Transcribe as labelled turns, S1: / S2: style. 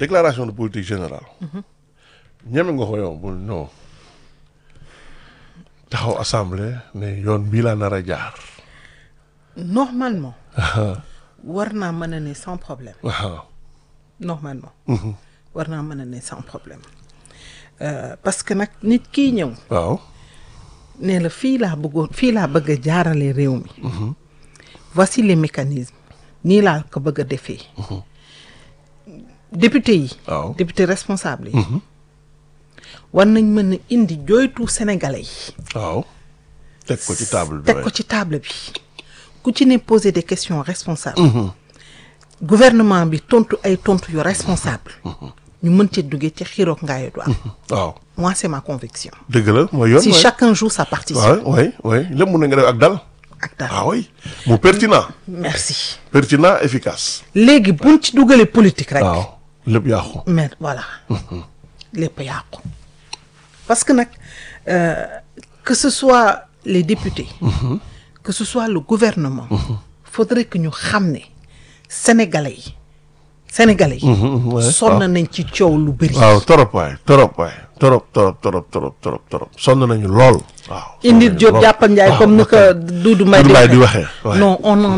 S1: déclaration de politique générale. ñeme nga ko yow bul non taxaw assemblée ne yoon bii laa nar a jaar.
S2: normalement. war naa mën a ne sans problème.
S1: waaw.
S2: normalement. war naa mën a ne sans problème. parce que nag nit kii ñëw.
S1: waaw.
S2: ne la fii laa bëgg a jaarale réew mi. voici les mécanismes nii laa ko bëgg a defee. député yi.
S1: waaw
S2: député responsable yi. war nañ mën a indi jooytu sénégalais yi.
S1: waaw. teg ko ci table bi.
S2: teg ko ci table bi. ku ci ne poser des questions responsables. gouvernement bi tontu ay tontu yu responsable. ñu mën cee duggee ci xiroog ngaayo du am.
S1: waaw.
S2: moi c'est ma conviction.
S1: dëgg la mooy yoon.
S2: si chacun joue sa partition.
S1: waaw oui lépp mun na nga def ak dal.
S2: ak dal
S1: ah oui mu pertinent.
S2: merci.
S1: pertinent efficace.
S2: léegi buñ ci dugalee politique rek.
S1: waaw lépp yàqu.
S2: mais voilà. lépp yàqu. parce que nag que ce soit les députés. que ce soit le gouvernement. faudrait que ñu xam ne sénégalais yi. sonn nañ ci coow lu bëri.
S1: waaw torop waay torop sonn nañu lool. waaw
S2: indi Diop jàppal Ndiaye comme ni ko Doudou Mbaye di waxee.
S1: waaw
S2: non on